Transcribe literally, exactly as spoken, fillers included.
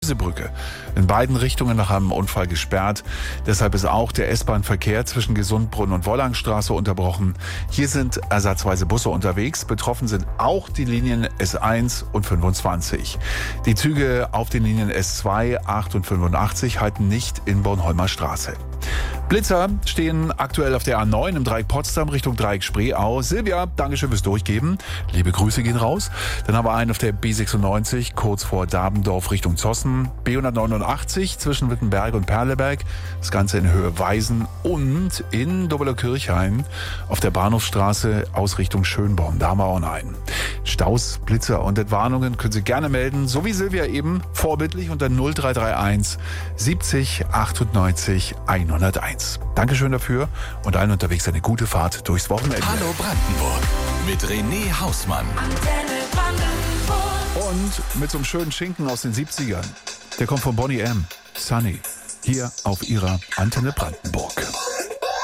Gemüsebrücke. In beiden Richtungen nach einem Unfall gesperrt. Deshalb ist auch der S-Bahn-Verkehr zwischen Gesundbrunnen und Wollangstraße unterbrochen. Hier sind ersatzweise Busse unterwegs. Betroffen sind auch die Linien S eins und fünfundzwanzig. Die Züge auf den Linien S zwei, acht und fünfundachtzig halten nicht in Bornholmer Straße. Blitzer stehen aktuell auf der A neun im Dreieck Potsdam Richtung Dreieck Spreeau. Silvia, Dankeschön fürs Durchgeben. Liebe Grüße gehen raus. Dann haben wir einen auf der B sechsundneunzig kurz vor Dabendorf Richtung Zossen. B hundertneunundachtzig zwischen Wittenberg und Perleberg. Das Ganze in Höhe Weisen und in Dobeler-Kirchhain auf der Bahnhofsstraße aus Richtung Schönborn. Da haben wir auch noch einen. Staus, Blitzer und Entwarnungen können Sie gerne melden. So wie Silvia eben, vorbildlich unter null drei drei eins siebzig achtundneunzig hunderteins. Dankeschön dafür und allen unterwegs eine gute Fahrt durchs Wochenende. Hallo Brandenburg mit René Hausmann. Und mit so einem schönen Schinken aus den siebzigern. Der kommt von Bonnie M. Sunny. Hier auf ihrer Antenne Brandenburg.